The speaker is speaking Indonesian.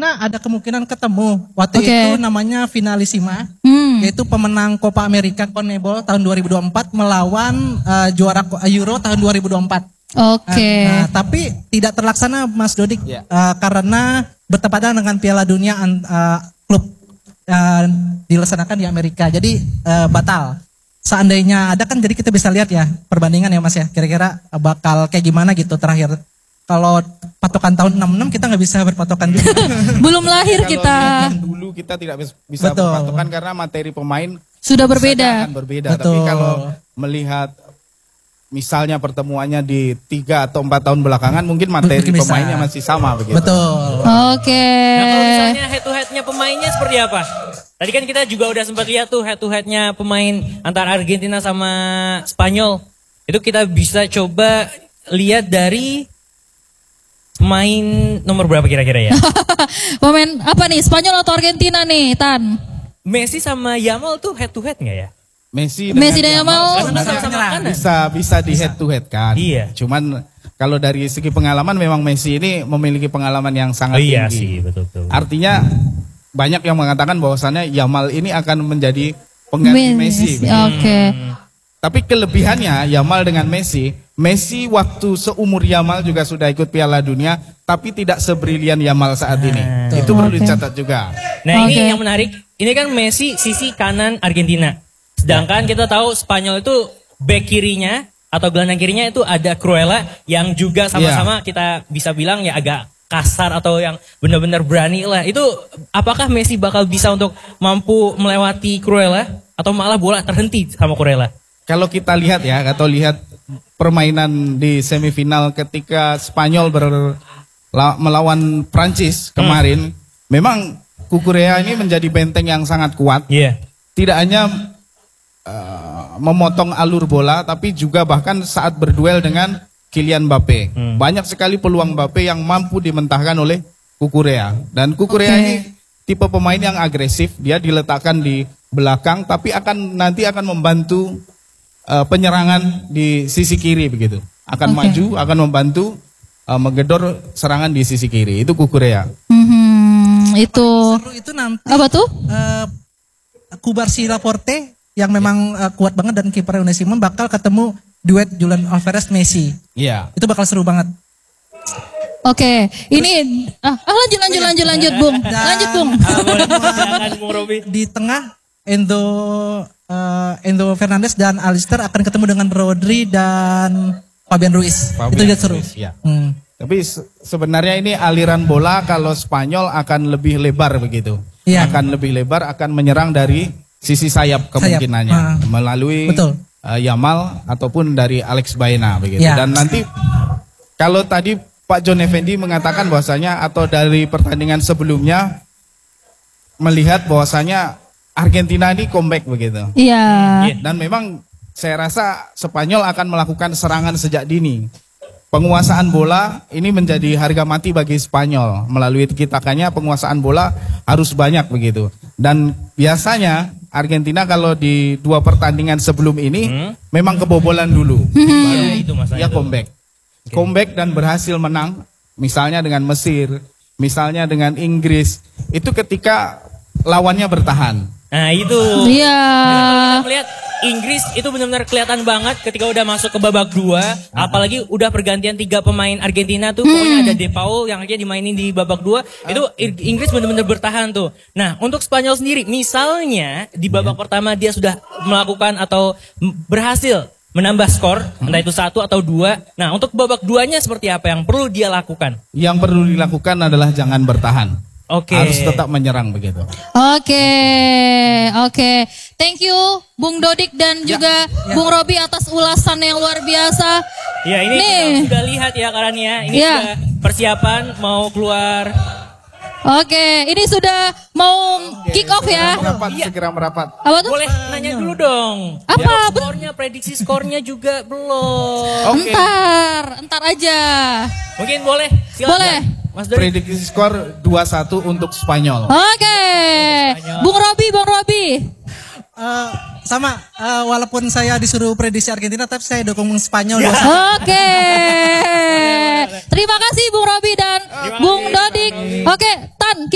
Argentina ada kemungkinan ketemu. Waktu itu namanya Finalissima, yaitu pemenang Copa America CONMEBOL tahun 2024 melawan juara Euro tahun 2024. Nah, tapi tidak terlaksana Mas Dodik karena bertepatan dengan Piala Dunia klub dilaksanakan di Amerika. Jadi batal. Seandainya ada kan jadi kita bisa lihat ya perbandingan ya Mas ya. Kira-kira bakal kayak gimana gitu terakhir. Kalau patokan tahun 66 kita nggak bisa berpatokan juga. Belum lahir kita. Dulu kita tidak bisa berpatokan karena materi pemain sudah berbeda. Akan berbeda. Tapi kalau melihat misalnya pertemuannya di 3 atau 4 tahun belakangan mungkin materi pemainnya masih sama begitu. Betul. Nah kalau misalnya head to headnya pemainnya seperti apa? Tadi kan kita juga udah sempat lihat tuh head to headnya pemain antara Argentina sama Spanyol. Itu kita bisa coba lihat dari pemain nomor berapa kira-kira ya? Pemain apa nih? Spanyol atau Argentina nih, Tan? Messi sama Yamal tuh head to head nggak ya? Messi dan Yamal bisa di head to head kan. Iya. Cuman kalau dari segi pengalaman memang Messi ini memiliki pengalaman yang sangat tinggi. Iya sih, betul. Artinya banyak yang mengatakan bahwasannya Yamal ini akan menjadi pengganti Messi. Tapi kelebihannya Yamal dengan Messi waktu seumur Yamal juga sudah ikut Piala Dunia, tapi tidak sebrilian Yamal saat ini. Itu perlu dicatat juga. Nah ini yang menarik, ini kan Messi sisi kanan Argentina. Sedangkan kita tahu Spanyol itu back kirinya atau gelandang kirinya itu ada Cruella yang juga sama-sama kita bisa bilang ya agak kasar atau yang benar-benar berani lah. Itu apakah Messi bakal bisa untuk mampu melewati Cruella atau malah bola terhenti sama Cruella? Kalau kita lihat ya, atau lihat permainan di semifinal ketika Spanyol melawan Prancis kemarin, memang Cucurella ini menjadi benteng yang sangat kuat. Tidak hanya memotong alur bola, tapi juga bahkan saat berduel dengan Kylian Mbappe. Banyak sekali peluang Mbappe yang mampu dimentahkan oleh Cucurella. Dan Cucurella ini tipe pemain yang agresif, dia diletakkan di belakang, tapi nanti akan membantu penyerangan di sisi kiri begitu. Akan maju, akan membantu menggedor serangan di sisi kiri. Itu Cucurella. Itu seru itu nanti apa tuh? Cubarsí Laporte yang memang kuat banget dan kiper Unai Simon bakal ketemu duet Julian Alvarez Messi. Iya. Itu bakal seru banget. Ini lanjut Bung. Lanjut Bung. Di tengah Enzo Fernandez dan Alistar akan ketemu dengan Rodri dan Fabian Ruiz. Itu juga seru. Tapi sebenarnya ini aliran bola kalau Spanyol akan lebih lebar begitu. Akan lebih lebar, akan menyerang dari sisi sayap kemungkinannya melalui Yamal ataupun dari Alex Baena begitu. Dan nanti kalau tadi Pak John Effendi mengatakan bahwasanya atau dari pertandingan sebelumnya melihat bahwasanya Argentina ini comeback begitu. Dan memang saya rasa Spanyol akan melakukan serangan sejak dini. Penguasaan bola ini menjadi harga mati bagi Spanyol. Melalui tiki-takanya penguasaan bola harus banyak begitu. Dan biasanya Argentina kalau di 2 pertandingan sebelum ini memang kebobolan dulu. Baru dia comeback. Comeback dan berhasil menang. Misalnya dengan Mesir, misalnya dengan Inggris. Itu ketika lawannya bertahan. Nah itu. Kita melihat Inggris itu benar-benar kelihatan banget ketika udah masuk ke babak 2. Apalagi udah pergantian 3 pemain Argentina tuh. Pokoknya ada De Paul yang akhirnya dimainin di babak 2. Itu Inggris benar-benar bertahan tuh. Nah untuk Spanyol sendiri misalnya di babak pertama dia sudah melakukan atau berhasil menambah skor. Entah itu 1 atau 2. Nah untuk babak 2-nya seperti apa yang perlu dia lakukan? Yang perlu dilakukan adalah jangan bertahan. Harus tetap menyerang begitu. Thank you Bung Dodik dan juga Bung Robi atas ulasan yang luar biasa. Ya ini kita sudah lihat ya karena ini sudah persiapan mau keluar. Ini sudah mau kick off ya. Segera merapat. Apa tuh? Boleh nanya dulu dong. Apa? Prediksi skornya juga belum. Entar aja. Mungkin boleh. Silakan. Boleh. Mas Dori. Prediksi skor 2-1 untuk Spanyol. Bung Robi. Sama, walaupun saya disuruh prediksi Argentina, tapi saya dukung Spanyol. Terima kasih Bung Robi dan Bung Dodik. Tan.